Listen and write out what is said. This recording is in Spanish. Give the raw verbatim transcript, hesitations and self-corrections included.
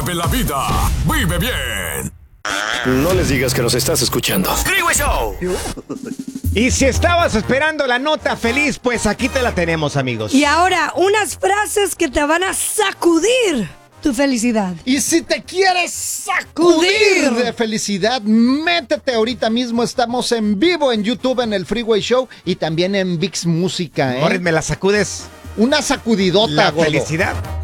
De la vida, vive bien. No les digas que nos estás escuchando. Freeway Show. Y si estabas esperando la nota feliz, pues aquí te la tenemos, amigos. Y ahora, unas frases que te van a sacudir tu felicidad. Y si te quieres sacudir Sacudir. de felicidad, métete ahorita mismo. Estamos en vivo en YouTube en el Freeway Show y también en VIX Música, ¿eh? Morris, me la sacudes. Una sacudidota, La gordo. felicidad.